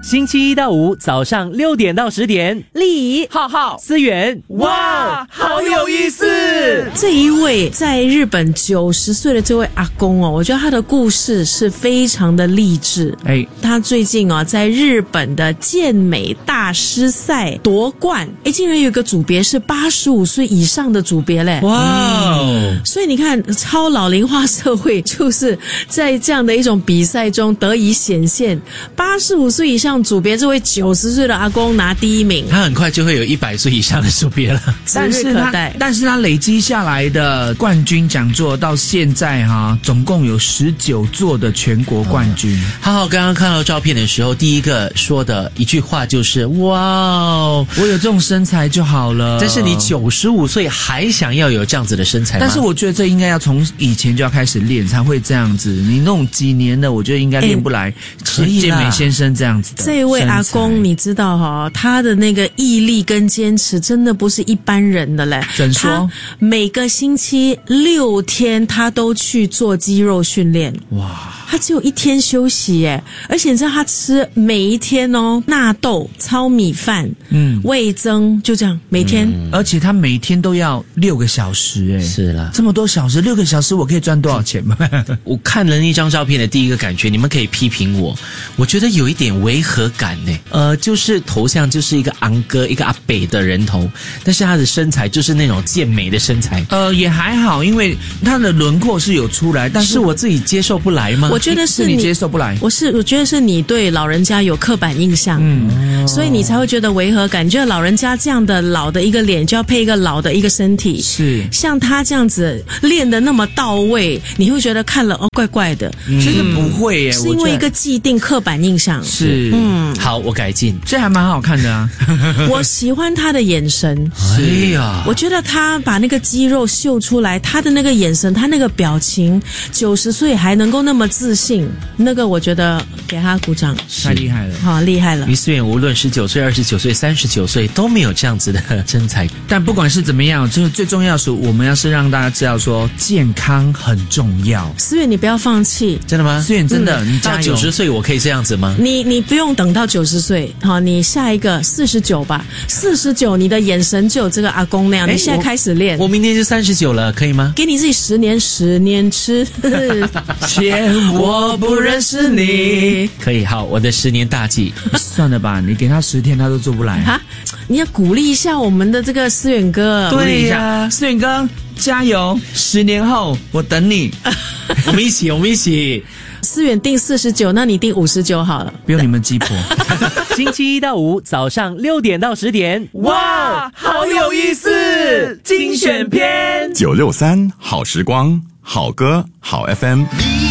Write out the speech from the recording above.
星期一到五早上6点到10点， 丽浩浩思远， 哇，好有意思！ 这一位在日本90岁的这位阿公哦，我觉得他的故事是非常的励志。他最近在日本的健美大师赛夺冠，竟然有一个组别是85岁以上的组别嘞！ 哇所以你看，超老龄化社会就是在这样的一种比赛中得以显现。85岁以上组别这位90岁的阿公拿第一名， 他很快就会有100岁以上的组别了， 指日可待。 但是他累积下来的冠军讲座到现在总共有19座的全国冠军。 浩浩刚刚看到照片的时候，第一个说的一句话就是哇哦， 我有这种身材就好了。 但是你95岁还想要有这样子的身材吗？ 但是我觉得这应该要从以前就要开始练才会这样子，你那种几年的我觉得应该练不来健美先生这样子的。 这位阿公你知道他的那个毅力跟坚持真的不是一般人的嘞。 怎说？ 他每个星期6天他都去做肌肉训练。哇，他只有1天休息耶，而且你知道他吃每一天纳豆、糙米饭、味增，就这样每天。 而且他每天都要6个小时是啦， 这么多小时，6个小时我可以赚多少钱吗？ 我看了那张照片的第一个感觉，你们可以批评我觉得有一点违和感呢。就是头像就是一个昂哥一个阿北的人头，但是他的身材就是那种健美的身材。 也还好，因为他的轮廓是有出来，但是我自己接受不来吗？ 我觉得是你接受不来。 我觉得是你对老人家有刻板印象，所以你才会觉得违和感。觉得老人家这样的老的一个脸就要配一个老的一个身体， 是像他这样子练得那么到位，你会觉得看了怪怪的。 其实不会耶， 是因为一个既定刻板印象。 是， 好，我改进， 这还蛮好看的啊。 我喜欢他的眼神， 哎呀， 我觉得他把那个肌肉秀出来，他的那个眼神，他那个表情，90岁还能够那么自信，那个我觉得给他鼓掌， 太厉害了， 好厉害了。 于思远无论19岁、29岁、39岁都没有这样子的身材， 但不管是怎么样，就是最重要的是我们要是让大家知道说健康很重要。 思远，你不要放弃， 真的吗？ 思远真的，你到90岁我可以这样子吗？ 你不用等到90岁，好，你下一个49吧，49你的眼神就有这个阿公那样，你现在开始练。 我明年就39了，可以吗？ 给你自己10年吃， 钱我不认识你。 可以，好，我的10年大计。 算了吧，你给他10天他都做不来啊！你要鼓励一下我们的这个思远哥， 对呀，思远哥加油，10年后我等你。 我们一起。 思远定49，那你定59好了， 不用你们鸡婆。 星期一到五早上6点到10点， 哇，好有意思！精选篇 963好时光，好歌好 FM。